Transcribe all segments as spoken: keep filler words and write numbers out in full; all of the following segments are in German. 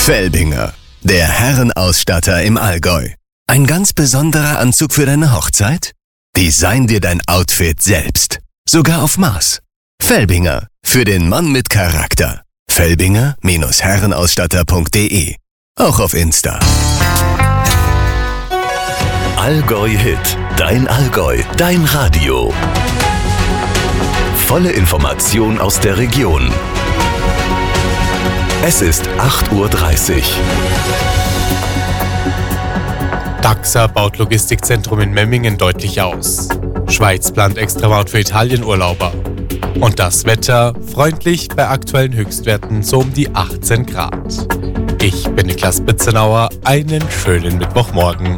Felbinger, der Herrenausstatter im Allgäu. Ein ganz besonderer Anzug für deine Hochzeit? Design dir dein Outfit selbst. Sogar auf Maß. Felbinger, für den Mann mit Charakter. Felbinger Herrenausstatter punkt de. Auch auf Insta. Allgäu Hit, dein Allgäu, dein Radio. Volle Information aus der Region. Es ist acht Uhr dreißig. Daxa baut Logistikzentrum in Memmingen deutlich aus. Schweiz plant Extramaut für Italienurlauber. Und das Wetter freundlich bei aktuellen Höchstwerten so um die achtzehn Grad. Ich bin Niklas Bitzenauer, einen schönen Mittwochmorgen.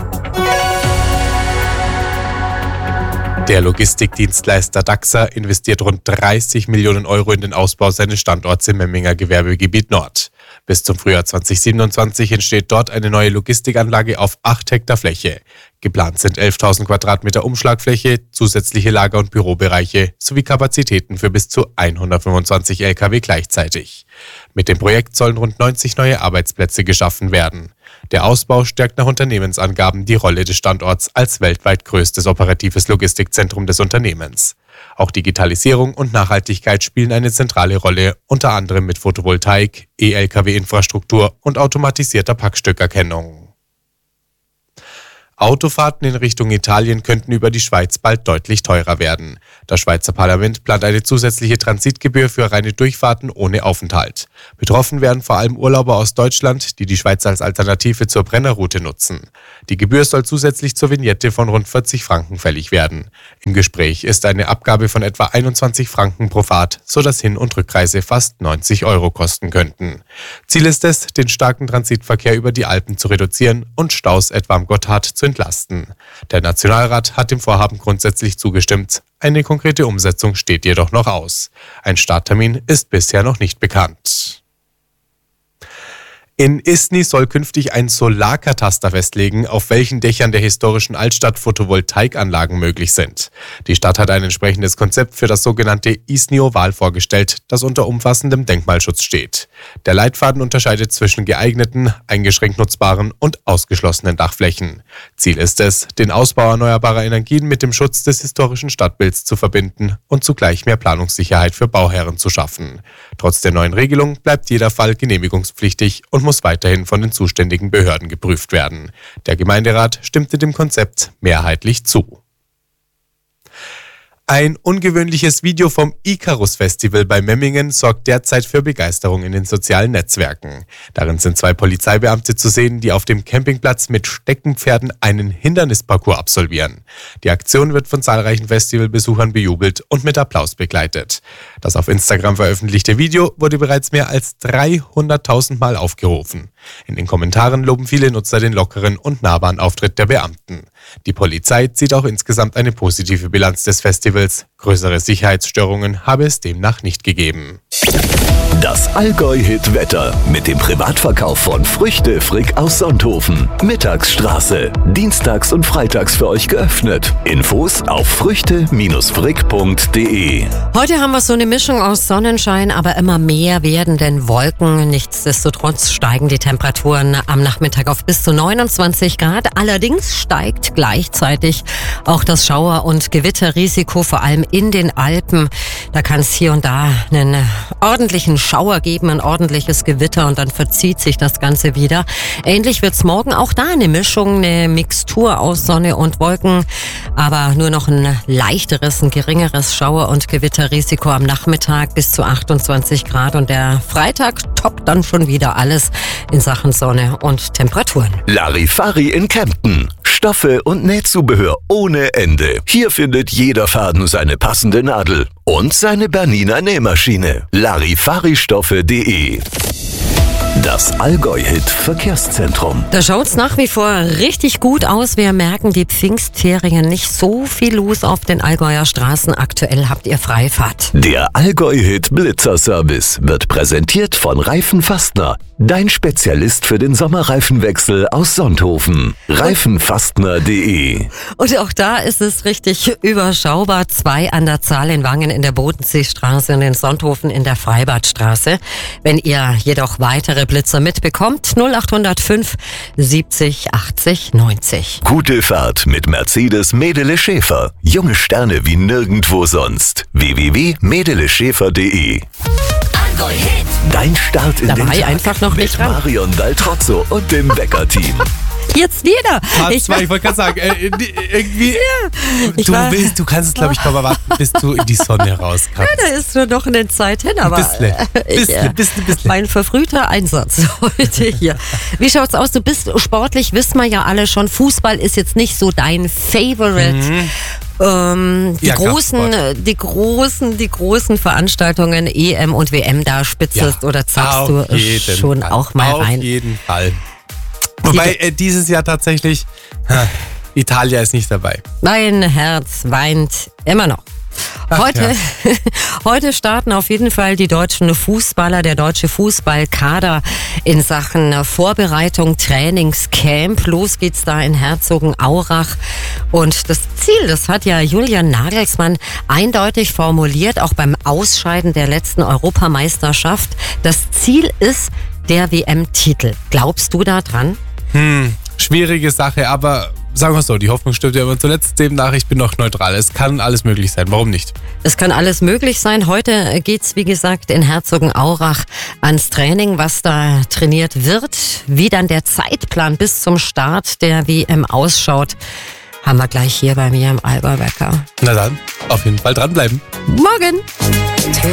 Der Logistikdienstleister Daxa investiert rund dreißig Millionen Euro in den Ausbau seines Standorts im Memminger Gewerbegebiet Nord. Bis zum Frühjahr zwanzig siebenundzwanzig entsteht dort eine neue Logistikanlage auf acht Hektar Fläche. Geplant sind elftausend Quadratmeter Umschlagfläche, zusätzliche Lager- und Bürobereiche sowie Kapazitäten für bis zu hundertfünfundzwanzig L K W gleichzeitig. Mit dem Projekt sollen rund neunzig neue Arbeitsplätze geschaffen werden. Der Ausbau stärkt nach Unternehmensangaben die Rolle des Standorts als weltweit größtes operatives Logistikzentrum des Unternehmens. Auch Digitalisierung und Nachhaltigkeit spielen eine zentrale Rolle, unter anderem mit Photovoltaik, E L K W-Infrastruktur und automatisierter Packstückerkennung. Autofahrten in Richtung Italien könnten über die Schweiz bald deutlich teurer werden. Das Schweizer Parlament plant eine zusätzliche Transitgebühr für reine Durchfahrten ohne Aufenthalt. Betroffen werden vor allem Urlauber aus Deutschland, die die Schweiz als Alternative zur Brennerroute nutzen. Die Gebühr soll zusätzlich zur Vignette von rund vierzig Franken fällig werden. Im Gespräch ist eine Abgabe von etwa einundzwanzig Franken pro Fahrt, sodass Hin- und Rückreise fast neunzig Euro kosten könnten. Ziel ist es, den starken Transitverkehr über die Alpen zu reduzieren und Staus etwa am Gotthard zu entlasten. Der Nationalrat hat dem Vorhaben grundsätzlich zugestimmt. Eine konkrete Umsetzung steht jedoch noch aus. Ein Starttermin ist bisher noch nicht bekannt. In Isny soll künftig ein Solarkataster festlegen, auf welchen Dächern der historischen Altstadt Photovoltaikanlagen möglich sind. Die Stadt hat ein entsprechendes Konzept für das sogenannte Isny-Oval vorgestellt, das unter umfassendem Denkmalschutz steht. Der Leitfaden unterscheidet zwischen geeigneten, eingeschränkt nutzbaren und ausgeschlossenen Dachflächen. Ziel ist es, den Ausbau erneuerbarer Energien mit dem Schutz des historischen Stadtbilds zu verbinden und zugleich mehr Planungssicherheit für Bauherren zu schaffen. Trotz der neuen Regelung bleibt jeder Fall genehmigungspflichtig und muss weiterhin von den zuständigen Behörden geprüft werden. Der Gemeinderat stimmte dem Konzept mehrheitlich zu. Ein ungewöhnliches Video vom Icarus-Festival bei Memmingen sorgt derzeit für Begeisterung in den sozialen Netzwerken. Darin sind zwei Polizeibeamte zu sehen, die auf dem Campingplatz mit Steckenpferden einen Hindernisparcours absolvieren. Die Aktion wird von zahlreichen Festivalbesuchern bejubelt und mit Applaus begleitet. Das auf Instagram veröffentlichte Video wurde bereits mehr als dreihunderttausend Mal aufgerufen. In den Kommentaren loben viele Nutzer den lockeren und nahbaren Auftritt der Beamten. Die Polizei zieht auch insgesamt eine positive Bilanz des Festivals. Größere Sicherheitsstörungen habe es demnach nicht gegeben. Das Allgäu-Hit-Wetter mit dem Privatverkauf von Früchte Frick aus Sonthofen. Mittagsstraße. Dienstags und freitags für euch geöffnet. Infos auf früchte Frick punkt de. Heute haben wir so eine Mischung aus Sonnenschein, aber immer mehr werdenden Wolken. Nichtsdestotrotz steigen die Temperaturen am Nachmittag auf bis zu neunundzwanzig Grad. Allerdings steigt gleichzeitig auch das Schauer- und Gewitterrisiko, vor allem in den Alpen. Da kann es hier und da einen ordentlichen Schauer geben, ein ordentliches Gewitter und dann verzieht sich das Ganze wieder. Ähnlich wird's morgen, auch da eine Mischung, eine Mixtur aus Sonne und Wolken, aber nur noch ein leichteres, ein geringeres Schauer- und Gewitterrisiko am Nachmittag bis zu achtundzwanzig Grad und der Freitag toppt dann schon wieder alles in Sachen Sonne und Temperaturen. Larifari in Kempten. Stoffe und Nähzubehör ohne Ende. Hier findet jeder Faden seine passende Nadel und seine Bernina Nähmaschine. Larifaristoffe punkt de. Das Allgäu-Hit Verkehrszentrum. Da schaut's nach wie vor richtig gut aus. Wir merken die Pfingstferien, nicht so viel los auf den Allgäuer Straßen. Aktuell habt ihr Freifahrt. Der Allgäu-Hit Blitzerservice wird präsentiert von Reifen Fastner. Dein Spezialist für den Sommerreifenwechsel aus Sonthofen. Reifenfastner punkt de. Und auch da ist es richtig überschaubar. Zwei an der Zahl in Wangen in der Bodenseestraße und in Sonthofen in der Freibadstraße. Wenn ihr jedoch weitere Blitzer mitbekommt. null acht null fünf siebzig achtzig neunzig. Gute Fahrt mit Mercedes Medele Schäfer. Junge Sterne wie nirgendwo sonst. w w w punkt medele schäfer punkt de. Dein Start in Da den war ich Tag einfach noch mit nicht dran. Marion Daltrozzo und dem Wecker-Team. Jetzt wieder. Part Ich, zwei, ich wollte gerade sagen, äh, die- irgendwie. ich du, war- willst, du kannst es, glaube ich, kaum erwarten, bis du in die Sonne rauskommst. da ist nur noch eine Zeit hin, aber Bissle, äh, bissle, äh, bissle, bissle. mein verfrühter Einsatz heute hier. Wie schaut's aus? Du bist sportlich, wissen wir ja alle schon. Fußball ist jetzt nicht so dein Favorite. Ähm, die Ja, großen, Kraftsport. die großen, die großen Veranstaltungen E M und W M, da spitzelst oder zackst auf du jeden schon Fall. auch mal auf rein. Auf jeden Fall. Wobei äh, dieses Jahr tatsächlich ha, Italia ist nicht dabei. Mein Herz weint immer noch. Ach, Heute, ja. heute starten auf jeden Fall die deutschen Fußballer, der deutsche Fußballkader in Sachen Vorbereitung, Trainingscamp. Los geht's da in Herzogenaurach. Und das Ziel, das hat ja Julian Nagelsmann eindeutig formuliert, auch beim Ausscheiden der letzten Europameisterschaft. Das Ziel ist der W M-Titel. Glaubst du da dran? Hm, schwierige Sache, aber sagen wir es so, die Hoffnung stirbt ja immer zuletzt. Demnach, ich bin noch neutral. Es kann alles möglich sein. Warum nicht? Es kann alles möglich sein. Heute geht's, wie gesagt, in Herzogenaurach ans Training, was da trainiert wird. Wie dann der Zeitplan bis zum Start der W M ausschaut, haben wir gleich hier bei mir im Allgäu Wecker. Na dann, auf jeden Fall dranbleiben. Morgen!